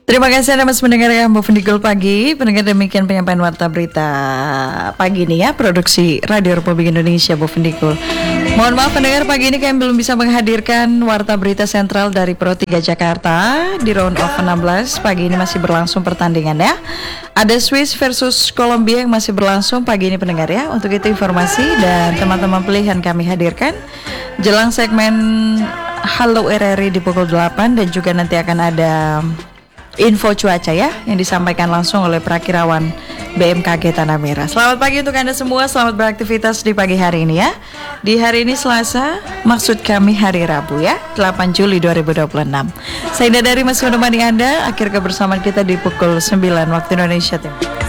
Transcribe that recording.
Terima kasih Anda masih mendengarkan Bofendikul Pagi. Pendengar, demikian penyampaian warta berita pagi ini ya, produksi Radio Republik Indonesia Bofendikul. Mohon maaf pendengar, pagi ini kami belum bisa menghadirkan warta berita sentral dari Pro 3 Jakarta di round of 16. Pagi ini masih berlangsung pertandingan ya. Ada Swiss versus Kolombia yang masih berlangsung pagi ini pendengar ya. Untuk itu informasi dan teman-teman pilihan kami hadirkan jelang segmen Halo RRI di pukul 8, dan juga nanti akan ada info cuaca ya yang disampaikan langsung oleh Prakirawan BMKG Tanah Merah. Selamat pagi untuk Anda semua, selamat beraktivitas di pagi hari ini ya. Di hari ini Selasa, maksud kami hari Rabu ya, 8 Juli 2026. Saya Indah dari masih menemani Anda, akhir kebersamaan kita di pukul 9 waktu Indonesia Timur.